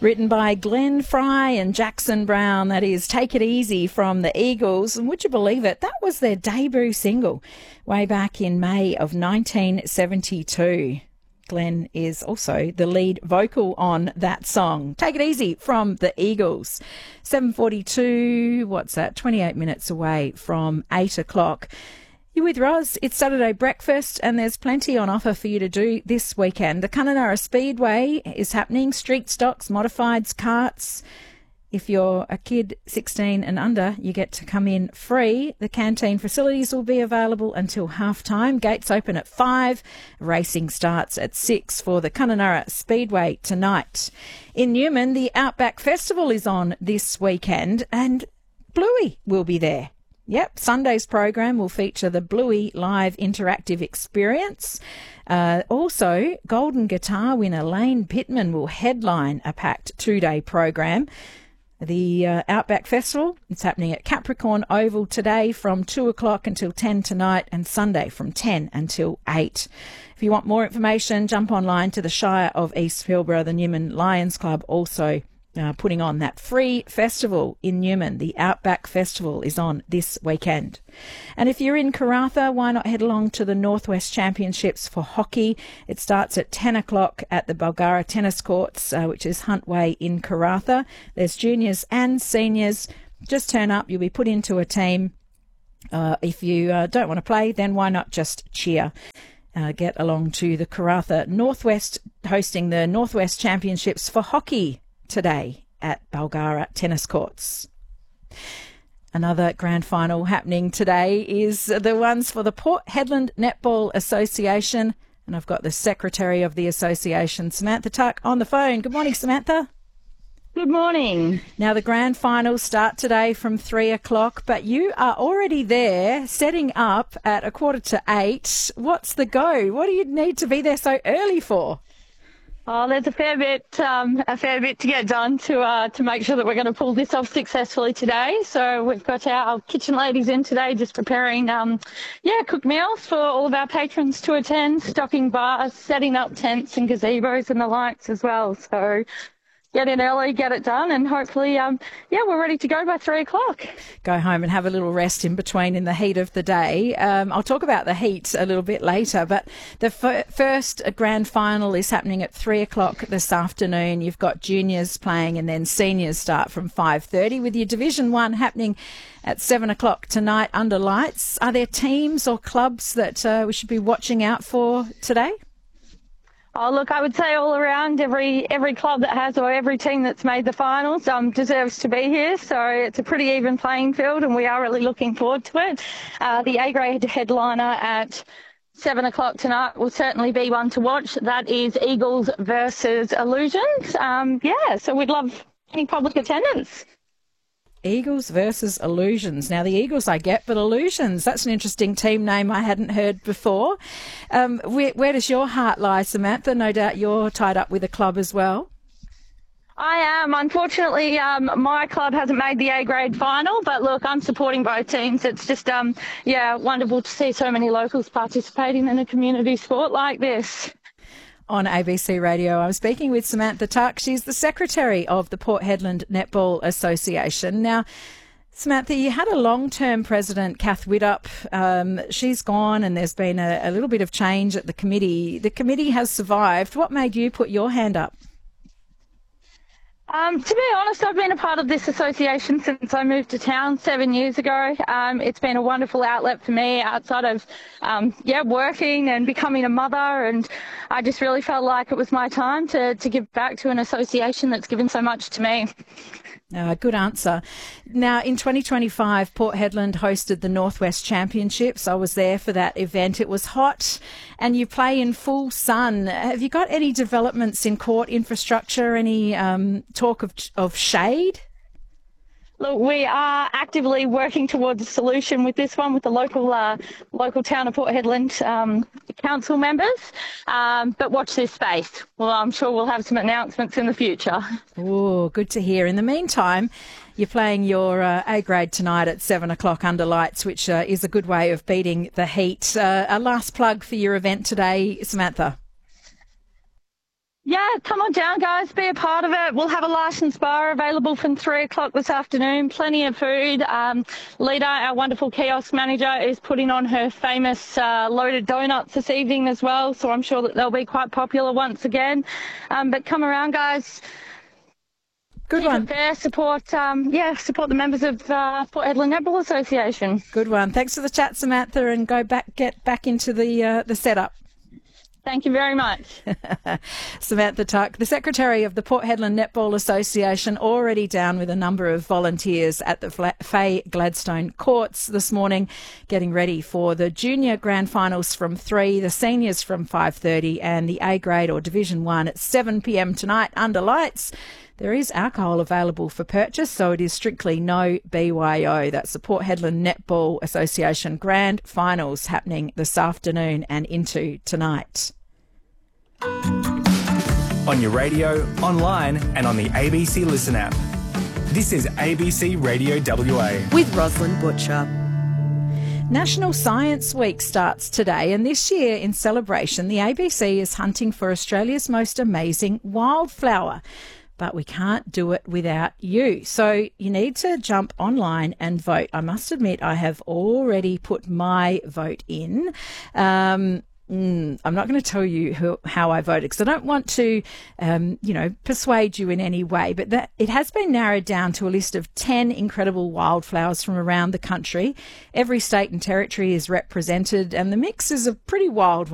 Written by Glenn Fry and Jackson Brown. That is Take It Easy from the Eagles. And would you believe it? That was their debut single way back in May of 1972. Glenn is also the lead vocal on that song. Take It Easy from the Eagles. 7:42, what's that? 28 minutes away from 8 o'clock. You're with Roz. It's Saturday breakfast and there's plenty on offer for you to do this weekend. The Kununurra Speedway is happening. Street stocks, modifieds, karts. If you're a kid 16 and under, you get to come in free. The canteen facilities will be available until half-time. Gates open at 5. Racing starts at 6 for the Kununurra Speedway tonight. In Newman, the Outback Festival is on this weekend and Bluey will be there. Yep, Sunday's program will feature the Bluey Live Interactive Experience. Also, Golden Guitar winner Lane Pittman will headline a packed 2-day program. The Outback Festival, it's happening at Capricorn Oval today from 2 o'clock until 10 tonight and Sunday from 10 until 8. If you want more information, jump online to the Shire of East Pilbara. The Newman Lions Club also putting on that free festival in Newman. The Outback Festival is on this weekend. And if you're in Karratha, why not head along to the Northwest Championships for hockey? It starts at 10 o'clock at the Bulgarra Tennis Courts, which is Hunt Way in Karratha. There's juniors and seniors. Just turn up. You'll be put into a team. If you don't want to play, then why not just cheer? Get along to the Karratha Northwest, hosting the Northwest Championships for hockey today at Bulgarra Tennis Courts. Another grand final happening today is the ones for the Port Hedland Netball Association. And I've got the Secretary of the Association, Samantha Tuck, on the phone. Good morning, Samantha. Good morning. Now, the grand finals start today from 3 o'clock, but you are already there setting up at 7:45. What's the go? What do you need to be there so early for? Oh, there's a fair bit to get done to make sure that we're going to pull this off successfully today. So we've got our kitchen ladies in today, just preparing, cooked meals for all of our patrons to attend, stocking bars, setting up tents and gazebos and the likes as well. So get in early, get it done, and hopefully, we're ready to go by 3 o'clock. Go home and have a little rest in between in the heat of the day. I'll talk about the heat a little bit later, but the first grand final is happening at 3 o'clock this afternoon. You've got juniors playing and then seniors start from 5:30 with your Division 1 happening at 7 o'clock tonight under lights. Are there teams or clubs that we should be watching out for today? Oh, look, I would say all around every club that has, or every team that's made the finals deserves to be here. So it's a pretty even playing field and we are really looking forward to it. The A-grade headliner at 7 o'clock tonight will certainly be one to watch. That is Eagles versus Illusions. So we'd love any public attendance. Eagles versus Illusions. Now, the Eagles I get, but Illusions, that's an interesting team name I hadn't heard before. Where does your heart lie, Samantha? No doubt you're tied up with a club as well. I am. Unfortunately, my club hasn't made the A-grade final, but look, I'm supporting both teams. It's just, wonderful to see so many locals participating in a community sport like this. On ABC Radio, I'm speaking with Samantha Tuck. She's the Secretary of the Port Hedland Netball Association. Now, Samantha, you had a long-term president, Kath Widdop. She's gone and there's been a little bit of change at the committee. The committee has survived. What made you put your hand up? To be honest, I've been a part of this association since I moved to town 7 years ago. It's been a wonderful outlet for me outside of, working and becoming a mother. And I just really felt like it was my time to give back to an association that's given so much to me. Good answer. Now, in 2025, Port Hedland hosted the Northwest Championships. I was there for that event. It was hot and you play in full sun. Have you got any developments in court infrastructure, any talk of shade? Look, we are actively working towards a solution with this one with the local town of Port Hedland council members. But watch this space. Well, I'm sure we'll have some announcements in the future. Oh, good to hear. In the meantime, you're playing your A-grade tonight at 7 o'clock under lights, which is a good way of beating the heat. A last plug for your event today, Samantha. Yeah, come on down, guys. Be a part of it. We'll have a licensed bar available from 3 o'clock this afternoon. Plenty of food. Lita, our wonderful kiosk manager, is putting on her famous loaded donuts this evening as well. So I'm sure that they'll be quite popular once again. But come around, guys. Good one. Fair, support the members of Port Hedland Netball Association. Good one. Thanks for the chat, Samantha, and get back into the setup. Thank you very much. Samantha Tuck, the Secretary of the Port Hedland Netball Association, already down with a number of volunteers at the Faye Gladstone courts this morning, getting ready for the junior grand finals from 3, the seniors from 5:30 and the A grade or Division 1 at 7 p.m. tonight under lights. There is alcohol available for purchase, so it is strictly no BYO. That's the Port Hedland Netball Association Grand Finals happening this afternoon and into tonight. On your radio, online and on the ABC Listen app. This is ABC Radio WA. With Rosalind Butcher. National Science Week starts today, and this year, in celebration, the ABC is hunting for Australia's most amazing wildflower. But we can't do it without you. So you need to jump online and vote. I must admit, I have already put my vote in. I'm not going to tell you how I voted because I don't want to, persuade you in any way. But that it has been narrowed down to a list of 10 incredible wildflowers from around the country. Every state and territory is represented, and the mix is a pretty wild one.